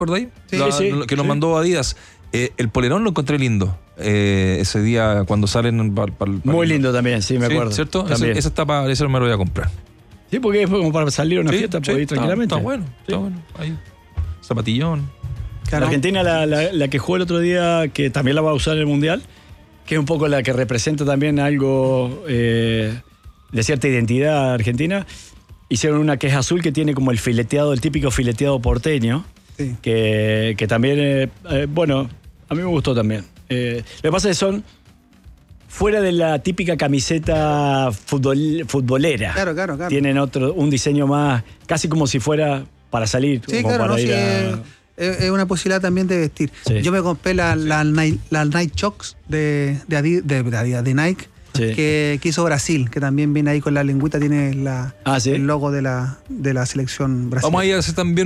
¿Recordáis? Sí, que nos mandó Adidas. El polerón lo encontré lindo ese día cuando salen muy lindo también, sí, me acuerdo. ¿Cierto? También. Ese me lo voy a comprar. Sí, porque es como para salir a una fiesta, puede ir tranquilamente. Está bueno. Ahí. Zapatillón. Claro. Argentina, la que jugó el otro día, que también la va a usar en el Mundial, que es un poco la que representa también algo de cierta identidad argentina. Hicieron una que es azul, que tiene como el típico fileteado porteño, sí. que también, bueno, a mí me gustó también. Lo que pasa es que son fuera de la típica camiseta futbolera. Claro. Tienen un diseño más, casi como si fuera para salir. Sí, como claro, para ir es una posibilidad también de vestir. Sí. Yo me compré la Nike Shox de Nike, sí. que hizo Brasil, que también viene ahí con la lengüita, tiene el logo de la selección brasileña. Vamos a ir a hacer también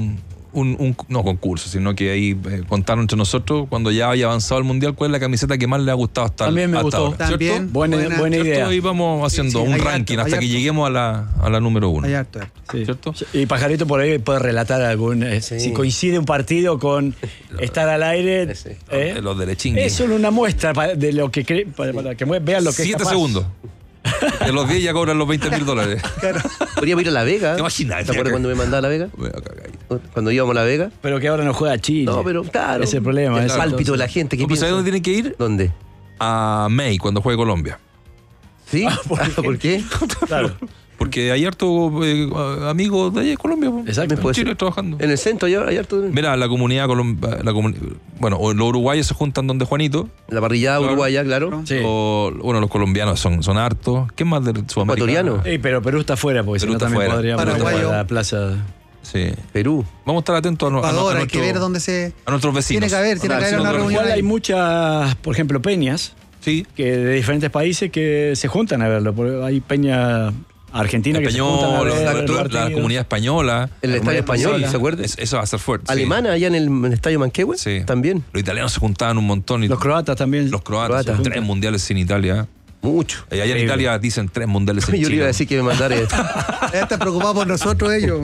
no concurso, sino que ahí contaron entre nosotros, cuando ya haya avanzado el Mundial, cuál es la camiseta que más le ha gustado hasta ahora. También me gustó. Ahora, también buena idea. Y vamos haciendo un ranking hasta que lleguemos a la número 1. Hay harto. Sí. ¿Cierto? Y Pajarito por ahí puede relatar algún si coincide un partido con estar al aire. Los derechingues. Es solo una muestra de lo que para que vean lo que 7 segundos. De los 10 ya cobran los $20,000. Claro. Podríamos ir a La Vega. ¿Te imaginas? ¿Te acuerdas cuando me mandaba a La Vega? Cuando íbamos a La Vega. Pero que ahora no juega Chile. No, pero claro. Ese es el problema. El pálpito de la gente. ¿Sabes dónde tienen que ir? ¿Dónde? A May, cuando juegue Colombia. ¿Sí? ¿Por qué? Claro. Porque hay harto amigos de allá de Colombia. Exacto. En Chile trabajando. En el centro hay harto. Mira, la comunidad bueno, los uruguayos se juntan donde Juanito. La parrillada uruguaya, claro. Sí. Los colombianos son hartos. ¿Qué más de Sudamérica? Ecuatoriano. Pero Perú está afuera, porque Perú si no también fuera. podríamos ir a la plaza. Sí. Perú. Vamos a estar atentos a hay que ver dónde a nuestros vecinos. Tiene que haber una reunión. Igual hay muchas, por ejemplo, peñas. Sí. Que de diferentes países que se juntan a verlo. Porque hay peña argentina que se juntan a ver la comunidad española. El estadio español, ¿se acuerdan? Eso va a ser fuerte. Alemana, allá en el estadio Manquehue. Sí. También. Los italianos se juntaban un montón. Los croatas también. Los croatas. 3 mundiales sin Italia. Mucho. Allá en Italia dicen 3 mundiales sin Chile. Yo le iba a decir que me mandara Ya están preocupados por nosotros ellos.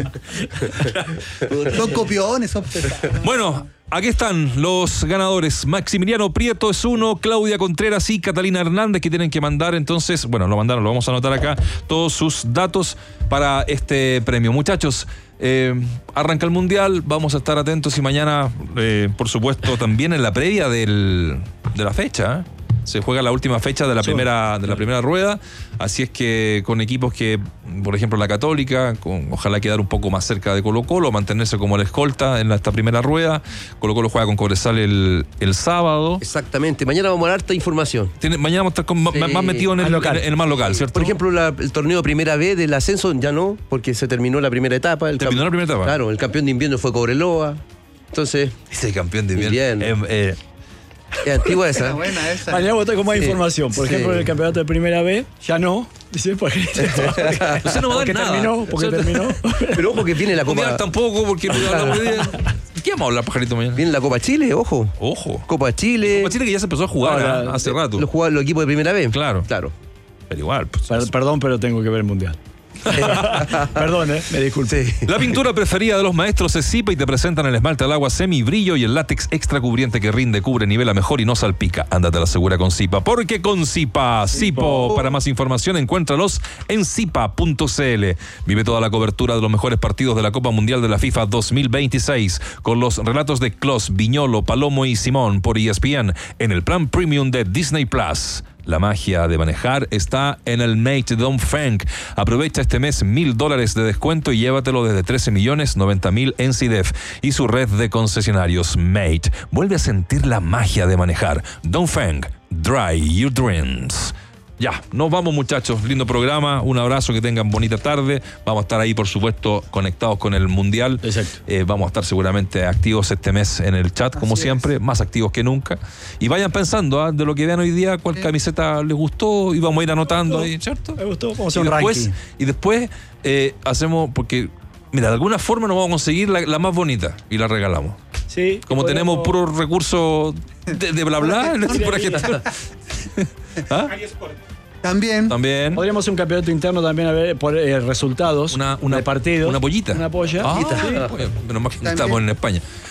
Son copiones, son pesados. Bueno, aquí están los ganadores. Maximiliano Prieto es uno, Claudia Contreras y Catalina Hernández, que tienen que mandar entonces, bueno, lo mandaron, lo vamos a anotar acá, todos sus datos para este premio. Muchachos, arranca el Mundial, vamos a estar atentos y mañana, por supuesto, también en la previa de la fecha, se juega la última fecha de la primera rueda, así es que con equipos que, por ejemplo, la Católica, ojalá quedar un poco más cerca de Colo-Colo, mantenerse como la escolta en esta primera rueda. Colo-Colo juega con Cobresal el sábado. Exactamente, mañana vamos a dar harta información. Mañana vamos a estar más metidos en el más local, ¿cierto? Por ejemplo, el torneo Primera B del ascenso ya no, porque se terminó la primera etapa. ¿Terminó la primera etapa? Claro, el campeón de invierno fue Cobreloa. Entonces... Ese campeón de invierno. Es antigua esa. Buena esa. Mañana voy a tener con más información. Por ejemplo, en el campeonato de Primera B, ya no. Dice, porque no va a dar nada. Porque terminó. Pero ojo que viene la Copa. Tampoco, porque ¿qué vamos a hablar, Pajarito, mañana? Viene la Copa Chile, ojo. Copa Chile que ya se empezó a jugar hace rato. Los equipos de Primera B. Claro. Pero igual. Perdón, pero tengo que ver el Mundial. Perdón, me disculpe. Sí. La pintura preferida de los maestros es Zipa y te presentan el esmalte al agua semi brillo y el látex extra cubriente que rinde, cubre, nivela mejor y no salpica. Ándate a la segura con Zipa, porque con Zipa. Para más información encuéntralos en zipa.cl. Vive toda la cobertura de los mejores partidos de la Copa Mundial de la FIFA 2026 con los relatos de Klos, Viñolo, Palomo y Simón por ESPN en el plan premium de Disney Plus. La magia de manejar está en el Mate Dongfeng. Aprovecha este mes $1,000 de descuento y llévatelo desde 13.090.000 en CIDEF y su red de concesionarios. Mate, vuelve a sentir la magia de manejar. Dongfeng, dry your dreams. Ya, nos vamos, muchachos, lindo programa, un abrazo, que tengan bonita tarde, vamos a estar ahí, por supuesto, conectados con el Mundial. Exacto. Vamos a estar seguramente activos este mes en el chat, como siempre, más activos que nunca, y vayan pensando de lo que vean hoy día, cuál camiseta les gustó, y vamos a ir anotando ahí, ¿cierto? Me gustó, vamos a hacer un ranking. Y después hacemos, porque, mira, de alguna forma nos vamos a conseguir la más bonita y la regalamos. Sí. Como tenemos puros recursos de bla bla en esta pura gestión. ¿Ah? También. Podríamos hacer un campeonato interno también, a ver, por resultados de partidos. Una pollita. Una polla. Menos mal que estamos en España.